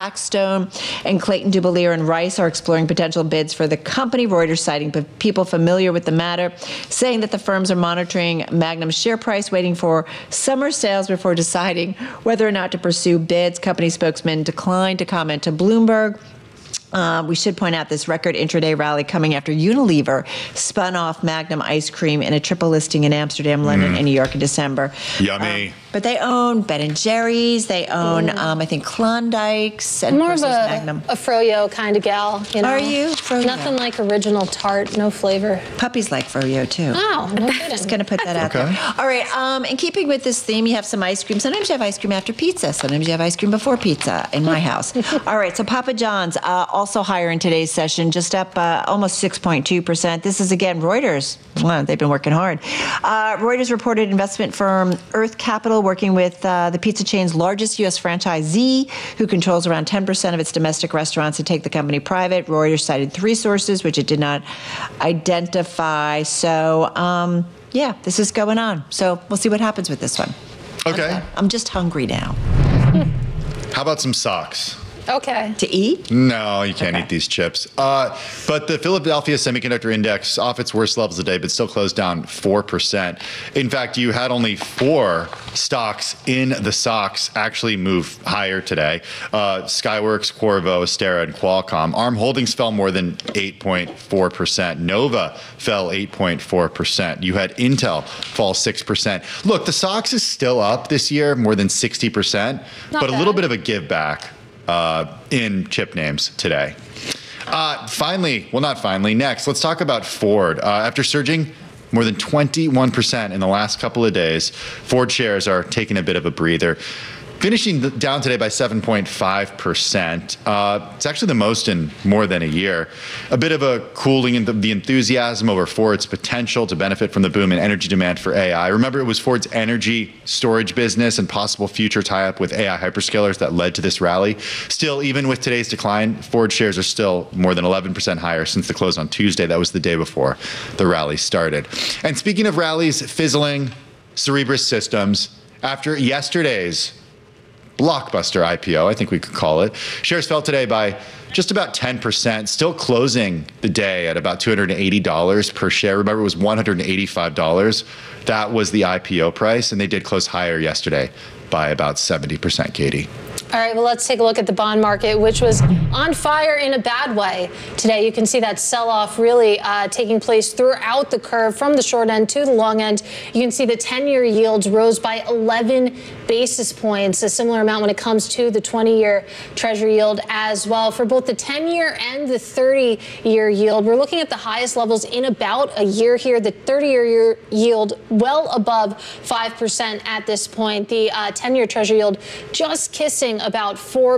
Blackstone and Clayton Dubilier and Rice are exploring potential bids for the company. Reuters citing people familiar with the matter, saying that the firms are monitoring Magnum's share price, waiting for summer sales before deciding whether or not to pursue bids. Company spokesman declined to comment to Bloomberg. We should point out this record intraday rally coming after Unilever spun off Magnum ice cream in a triple listing in Amsterdam, London, and New York in December. Yummy. But they own Ben & Jerry's. They own, I think, Klondike's. And more of Magnum. a froyo kind of gal. You know? Are you? Froyo. Nothing like original tart, no flavor. Puppies like froyo, too. Oh, no kidding. Just going to put that out there. All right. In keeping with this theme, you have some ice cream. Sometimes you have ice cream after pizza. Sometimes you have ice cream before pizza in my house. All right. So Papa John's also higher in today's session, just up almost 6.2%. This is, again, Reuters. Well, they've been working hard. Reuters reported investment firm Earth Capital working with the pizza chain's largest U.S. franchisee, who controls around 10% of its domestic restaurants, to take the company private. Reuters cited 3 sources, which it did not identify. So, yeah, this is going on. So we'll see what happens with this one. Okay. I'm just hungry now. How about some socks? Okay. To eat? No, you can't eat these chips. But the Philadelphia Semiconductor Index off its worst levels today, but still closed down 4%. In fact, you had only 4 stocks in the socks actually move higher today. Skyworks, Qorvo, Astera, and Qualcomm. ARM Holdings fell more than 8.4%. Nova fell 8.4%. You had Intel fall 6%. Look, the socks is still up this year, more than 60%, but a little bit of a give back in chip names today. Next, let's talk about Ford. After surging more than 21% in the last couple of days, Ford shares are taking a bit of a breather, finishing down today by 7.5%. It's actually the most in more than a year. A bit of a cooling in the enthusiasm over Ford's potential to benefit from the boom in energy demand for AI. Remember, it was Ford's energy storage business and possible future tie-up with AI hyperscalers that led to this rally. Still, even with today's decline, Ford shares are still more than 11% higher since the close on Tuesday. That was the day before the rally started. And speaking of rallies fizzling, Cerebras Systems, after yesterday's blockbuster IPO, I think we could call it, shares fell today by just about 10%, still closing the day at about $280 per share. Remember, it was $185. That was the IPO price, and they did close higher yesterday by about 70%, Katie. All right, well, let's take a look at the bond market, which was on fire in a bad way today. You can see that sell-off really taking place throughout the curve from the short end to the long end. You can see the 10-year yields rose by 11 basis points, a similar amount when it comes to the 20-year Treasury yield as well. For both the 10-year and the 30-year yield, we're looking at the highest levels in about a year here. The 30-year yield well above 5% at this point. The 10-year Treasury yield just kissing about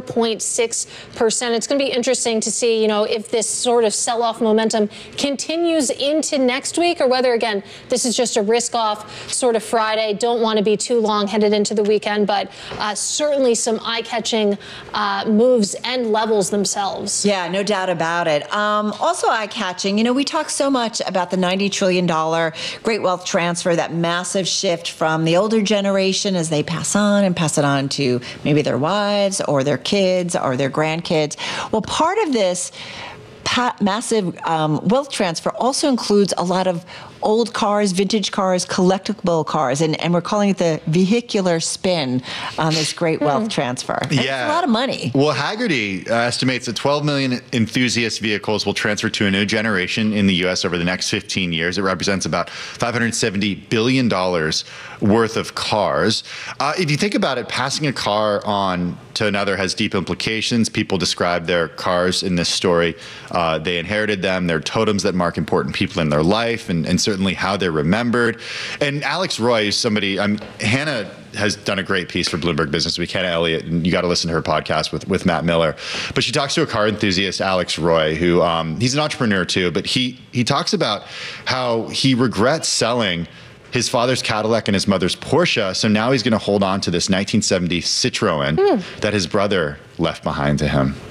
4.6%. It's going to be interesting to see, if this sort of sell-off momentum continues into next week, or whether, again, this is just a risk-off sort of Friday. Don't want to be too long headed into the weekend, but certainly some eye-catching moves and levels themselves. Yeah, no doubt about it. Also eye-catching, we talk so much about the $90 trillion great wealth transfer, that massive shift from the older generation as they pass it on to maybe their wives or their kids or their grandkids. Well, part of this massive wealth transfer also includes a lot of old cars, vintage cars, collectible cars, and we're calling it the vehicular spin on this great wealth transfer. And it's a lot of money. Well, Hagerty estimates that 12 million enthusiast vehicles will transfer to a new generation in the U.S. over the next 15 years. It represents about $570 billion worth of cars. If you think about it, passing a car on to another has deep implications. People describe their cars in this story. They inherited them. They're totems that mark important people in their life, and certainly how they're remembered. And Alex Roy is somebody, Hannah has done a great piece for Bloomberg Business Week, Hannah Elliott, and you got to listen to her podcast with Matt Miller. But she talks to a car enthusiast, Alex Roy, who he's an entrepreneur too, but he talks about how he regrets selling his father's Cadillac and his mother's Porsche, so now he's going to hold on to this 1970 Citroen that his brother left behind to him.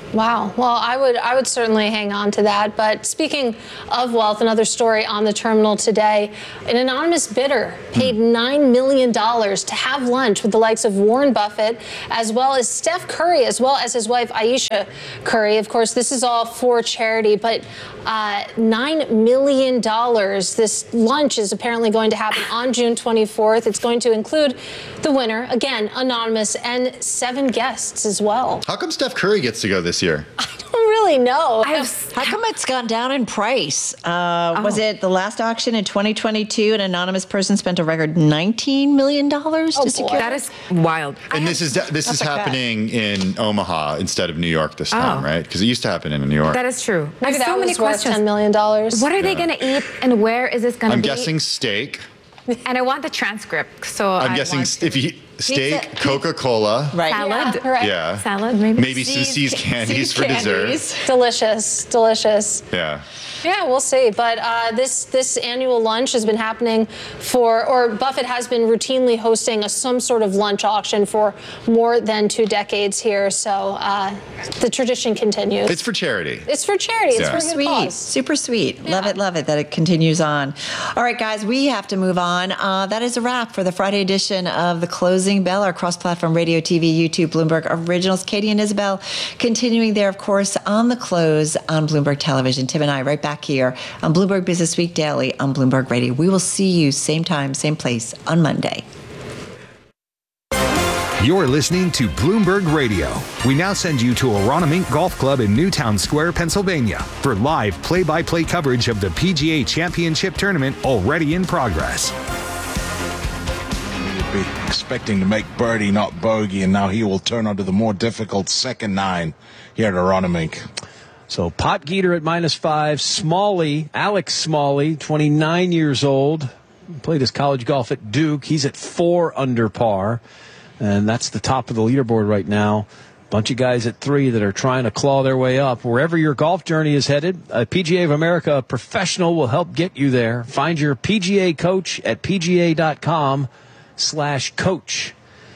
Wow. Well, I would certainly hang on to that. But speaking of wealth, another story on the terminal today, an anonymous bidder paid $9 million to have lunch with the likes of Warren Buffett, as well as Steph Curry, as well as his wife Ayesha Curry. Of course, this is all for charity, but $9 million. This lunch is apparently going to happen on June 24th. It's going to include the winner, again, anonymous, and 7 guests as well. How come Steph Curry gets to go this year? I don't really know. How come it's gone down in price? Was it the last auction in 2022? An anonymous person spent a record $19 million to secure. That is wild. And this is happening in Omaha instead of New York this time, right? Because it used to happen in New York. That is true. Maybe There's that so many was worth questions. $10 million. What are they going to eat, and where is this going to I'm be? guessing steak. And I want the transcript. So I'm guessing if you steak, Pizza. Coca-Cola. Right. salad. Right. Yeah. Salad, maybe. Maybe some See's candies for dessert. Delicious, delicious. Yeah. Yeah, we'll see. But this annual lunch has been happening or Buffett has been routinely hosting some sort of lunch auction for more than 2 decades here. So the tradition continues. It's for charity. It's for charity. It's Yeah. for a good Sweet, cause. super sweet. Love it that it continues on. All right, guys, we have to move on. That is a wrap for the Friday edition of The Closing Bell, our cross-platform radio, TV, YouTube, Bloomberg Originals. Katie and Isabel continuing there, of course, on The Close on Bloomberg Television. Tim and I right back here on Bloomberg Business Week Daily on Bloomberg Radio. We will see you same time, same place on Monday. You're listening to Bloomberg Radio. We now send you to Aronimink Mink Golf Club in Newtown Square, Pennsylvania for live play-by-play coverage of the PGA Championship Tournament already in progress. You'd be expecting to make birdie, not bogey, and now he will turn onto the more difficult second 9 here at Aronimink. So Potgieter at -5. Alex Smalley, 29 years old, played his college golf at Duke. He's at 4 under par. And that's the top of the leaderboard right now. Bunch of guys at 3 that are trying to claw their way up. Wherever your golf journey is headed, a PGA of America professional will help get you there. Find your PGA coach at pga.com/coach.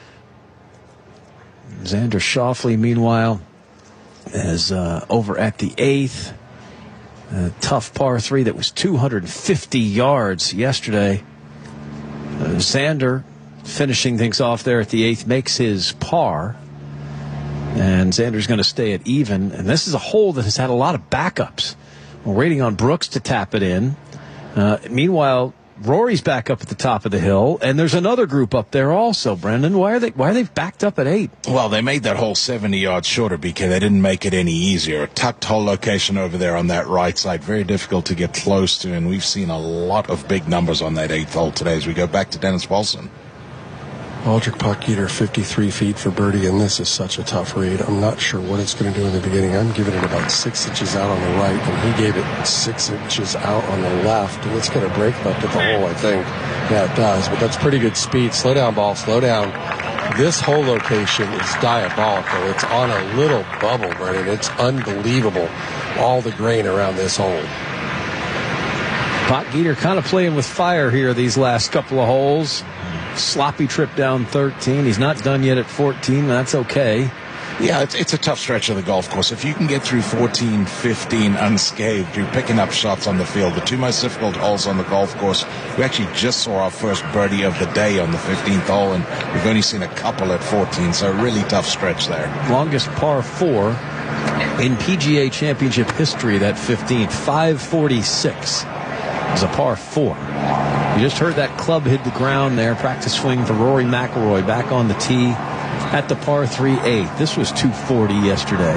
Xander Schauffele, meanwhile, is over at the 8th. A tough par 3 that was 250 yards yesterday. Xander finishing things off there at the 8th makes his par, and Xander's going to stay at even. And this is a hole that has had a lot of backups. We're waiting on Brooks to tap it in. Meanwhile, Rory's back up at the top of the hill, and there's another group up there also. Brendan, why are they backed up at 8? Well, they made that hole 70 yards shorter because they didn't make it any easier. A tucked hole location over there on that right side, very difficult to get close to, and we've seen a lot of big numbers on that 8th hole today as we go back to Dennis Paulson. Aldrich Potgieter, 53 feet for birdie, and this is such a tough read. I'm not sure what it's going to do in the beginning. I'm giving it about 6 inches out on the right, and he gave it 6 inches out on the left, and it's going to break left at the hole, I think. Yeah, it does, but that's pretty good speed. Slow down, ball, slow down. This hole location is diabolical. It's on a little bubble, Brennan. It's unbelievable, all the grain around this hole. Potgieter kind of playing with fire here these last couple of holes. Sloppy trip down 13. He's not done yet at 14. That's okay. Yeah, it's a tough stretch of the golf course. If you can get through 14, 15 unscathed, you're picking up shots on the field. The 2 most difficult holes on the golf course. We actually just saw our first birdie of the day on the 15th hole, and we've only seen a couple at 14, so a really tough stretch there. Longest par 4 in PGA Championship history, that 15th. 546 is a par 4. You just heard that club hit the ground there. Practice swing for Rory McIlroy back on the tee at the par 3 8. This was 240 yesterday.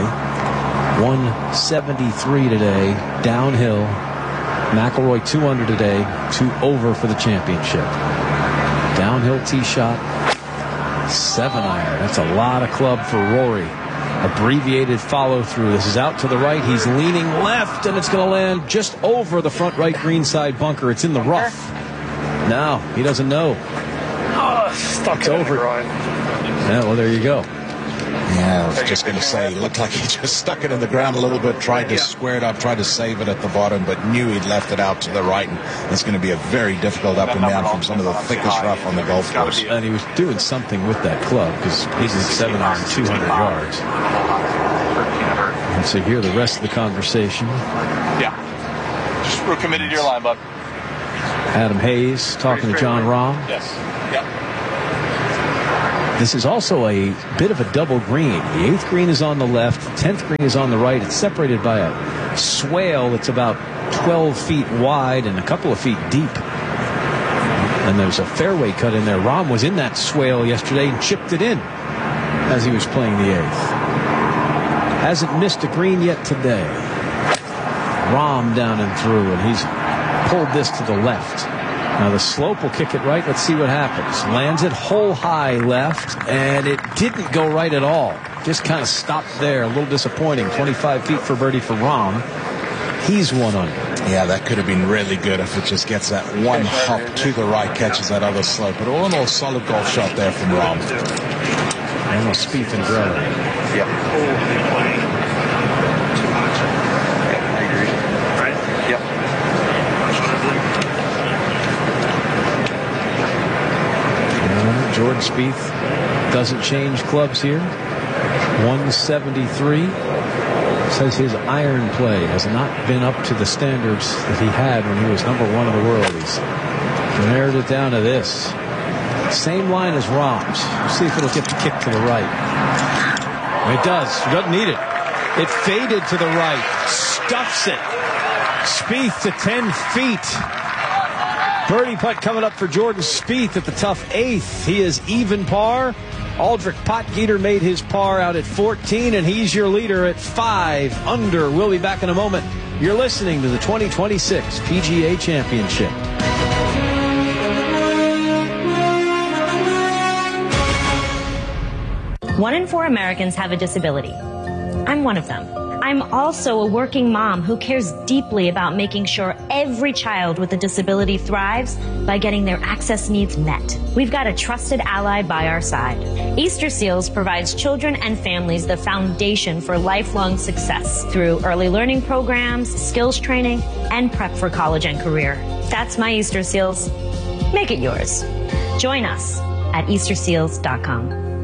173 today. Downhill. McIlroy 2 under today. 2 over for the championship. Downhill tee shot. 7-iron. That's a lot of club for Rory. Abbreviated follow through. This is out to the right. He's leaning left, and it's going to land just over the front right greenside bunker. It's in the rough. No, he doesn't know. Stuck It's it over. in the groin. Yeah, well, there you go. Yeah, I was just going to say, it looked like he just stuck it in the ground a little bit, tried to square it up, tried to save it at the bottom, but knew he'd left it out to the right, and it's going to be a very difficult up and down from some of the thickest rough on the golf course. And he was doing something with that club because he's at 7 iron, 200 yards. to hear the rest of the conversation. Yeah. Just we're committed to your line, bud. Adam Hayes talking to John Rahm. Yes. Yep. This is also a bit of a double green. The 8th green is on the left, 10th green is on the right. It's separated by a swale that's about 12 feet wide and a couple of feet deep. And there's a fairway cut in there. Rahm was in that swale yesterday and chipped it in as he was playing the 8th. Hasn't missed a green yet today. Rahm down and through, and he's pulled this to the left. Now the slope will kick it right. Let's see what happens. Lands it hole high left, and it didn't go right at all. Just kind of stopped there. A little disappointing. 25 feet for birdie for Rahm. He's 1 under. Yeah, that could have been really good if it just gets that one hop to the right, catches that other slope. But all in all, solid golf shot there from Rahm. And Spieth and Greller. Yep. I agree. Right? Yep. Jordan Spieth doesn't change clubs here. 173. Says his iron play has not been up to the standards that he had when he was number 1 in the world. He's narrowed it down to this. Same line as Rahm's. We'll see if it'll get the kick to the right. It does. He doesn't need it. It faded to the right. Stuffs it. Spieth to 10 feet. Birdie putt coming up for Jordan Spieth at the tough 8th. He is even par. Aldrich Potgieter made his par out at 14, and he's your leader at 5 under. We'll be back in a moment. You're listening to the 2026 PGA Championship. 1 in 4 Americans have a disability. I'm one of them. I'm also a working mom who cares deeply about making sure every child with a disability thrives by getting their access needs met. We've got a trusted ally by our side. Easter Seals provides children and families the foundation for lifelong success through early learning programs, skills training, and prep for college and career. That's my Easter Seals. Make it yours. Join us at easterseals.com.